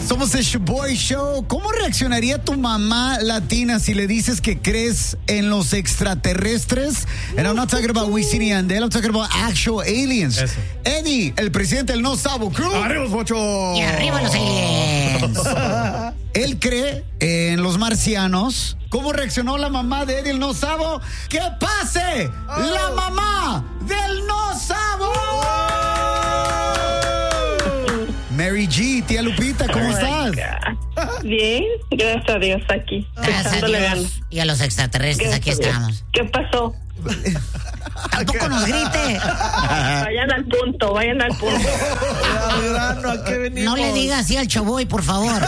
Somos el Shoboy Show. ¿Cómo reaccionaría tu mamá latina si le dices que crees en los extraterrestres? And I'm not talking about Wisin y Yandel, I'm talking about actual aliens. Eso. Eddie, el presidente del No Sabo Crew. ¡Arriba, Pocho! Y arriba los aliens. Él cree en los marcianos. ¿Cómo reaccionó la mamá de Eddie el No Sabo? ¡Que pase la mamá del No Sabo! Mary G, tía Lupita, ¿cómo estás? Bien, gracias a Dios aquí. Gracias a echándole Dios. ganas. Y a los extraterrestres, aquí Gracias a Dios. estamos. ¿Qué pasó? Tampoco nos grite. Vayan al punto, vayan al punto. ¿A qué venimos? No le digas así al Choboy, por favor.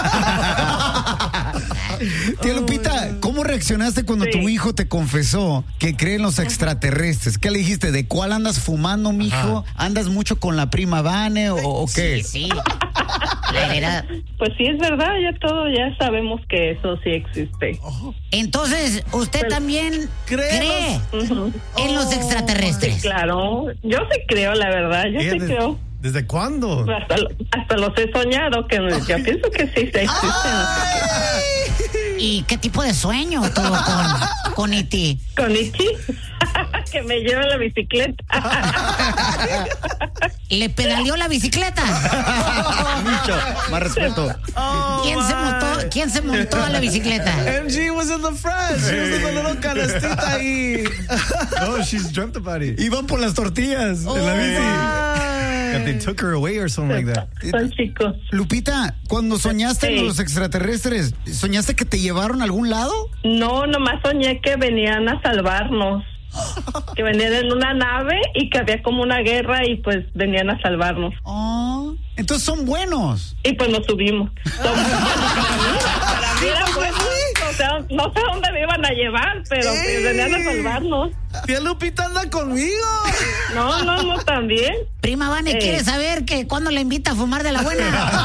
Tía Lupita, ¿cómo reaccionaste cuando Sí. tu hijo te confesó que cree en los extraterrestres? ¿Qué le dijiste? ¿De cuál andas fumando, mijo? ¿Andas mucho con la prima Vane o qué? Sí. La heredad. Pues sí, es verdad, ya sabemos que eso sí existe. Entonces, ¿usted Pero- también Cree cree Ujú. en los extraterrestres? Claro, yo sí creo, la verdad, yo sí creo. ¿Desde cuándo? Hasta los he soñado, que yo pienso que sí existen. ¿Y qué tipo de sueño tuvo con E.T.? Con Ichi, que me lleva la bicicleta. ¿Le pedaleó la bicicleta? Mucho, más respeto. ¿Quién se montó a la bicicleta? MG was in the front. She was in the little canastita ahí. No, she's dreamt about it. Iban por las tortillas en la bici. That they took her away or something like that. Son chicos. Lupita, cuando soñaste en Sí. los extraterrestres, ¿soñaste que te llevaron a algún lado? No, nomás soñé que venían a salvarnos. Que venían en una nave y que había como una guerra y pues venían a salvarnos. Oh, entonces son buenos. Y pues nos subimos. Para mí eran buenos. O sea, no sé dónde me iban a llevar, pero pues venían a salvarnos. Tía Lupita anda conmigo. No, también. Prima Vane quiere saber que cuándo le invita a fumar de la buena.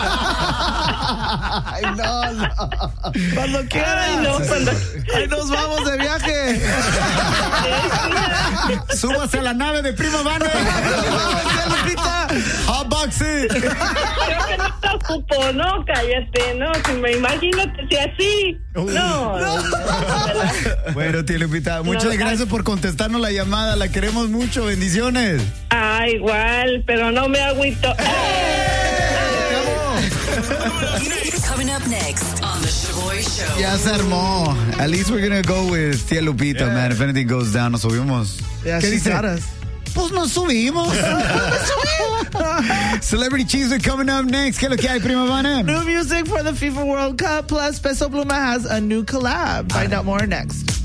Ay, no. Cuando quieras. Ay, no, cuando... Ahí nos vamos de viaje. Súbase a la nave de Prima Vane. Tía Lupita. Hotboxy. Creo que no te ocupo, no, cállate, no, si me imagino si así, no. Bueno, tía Lupita, muchas gracias por contestarnos la llamada. La queremos mucho. Bendiciones. Ah, igual, pero no me agüito. Coming up next on the Shoboy Show. Ya se armó. At least we're gonna go with tía Lupita, man. If anything goes down, nos subimos. Yeah, ¿Qué she dice? got us. Pues nos subimos. Celebrity Cheese coming up next. ¿Qué es lo que hay, Prima Vane? New music for the FIFA World Cup, plus Peso Pluma has a new collab. Find out more next.